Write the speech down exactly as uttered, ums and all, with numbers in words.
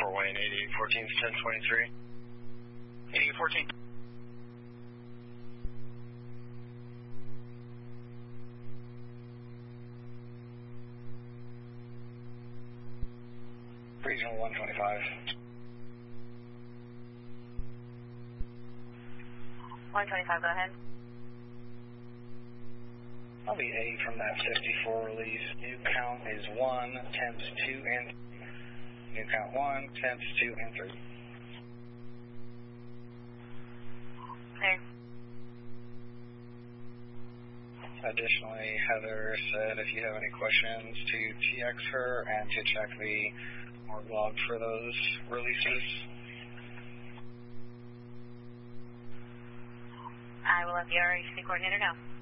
Fort Wayne, eighty-eight fourteen, ten twenty-three. eighty-eight fourteen. Regional one twenty-five. one twenty-five, go ahead. I'll be eight from that fifty-four release. New count is one, temps two and three. New count one, temps two and three. Okay. Additionally, Heather said if you have any questions to T X her and to check the morgue log for those releases. I will let the R H C coordinator know.